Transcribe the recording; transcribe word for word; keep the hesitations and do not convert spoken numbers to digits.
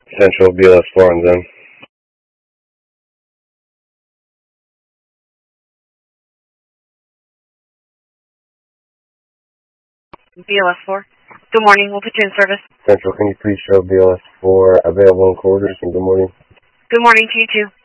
Central B L S four on them. B L S four. Good morning. We'll put you in service. Central, can you please show B L S four available in quarters, and good morning? Good morning to you too.